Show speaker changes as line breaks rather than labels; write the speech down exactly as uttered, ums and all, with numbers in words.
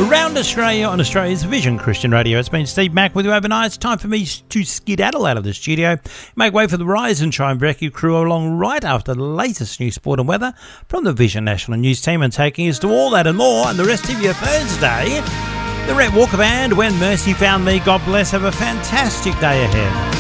Around Australia on Australia's Vision Christian Radio. It's been Steve Mack with you overnight. It's time for me to skedaddle out of the studio. Make way for the Rise and Shine Brekkie crew along right after the latest news, sport and weather from the Vision National News team, and taking us to all that and more and the rest of your Thursday. The Rhett Walker Band, When Mercy Found Me. God bless. Have a fantastic day ahead.